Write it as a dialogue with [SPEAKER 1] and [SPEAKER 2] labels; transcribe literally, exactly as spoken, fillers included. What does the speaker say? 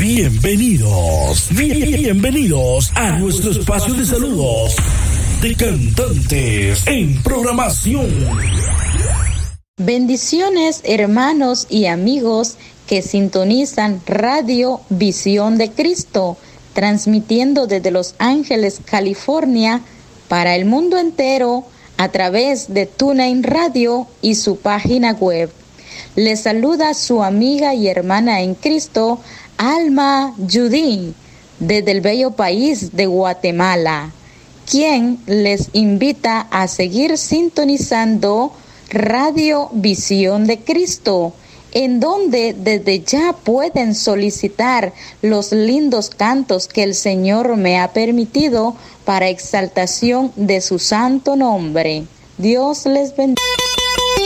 [SPEAKER 1] Bienvenidos, bienvenidos a nuestro espacio de saludos de cantantes en programación.
[SPEAKER 2] Bendiciones, hermanos y amigos que sintonizan Radio Visión de Cristo, transmitiendo desde Los Ángeles, California, para el mundo entero a través de TuneIn Radio y su página web. Les saluda su amiga y hermana en Cristo, Alma Judy, desde el bello país de Guatemala, quien les invita a seguir sintonizando Radio Visión de Cristo, en donde desde ya pueden solicitar los lindos cantos que el Señor me ha permitido para exaltación de su santo nombre. Dios les bendiga.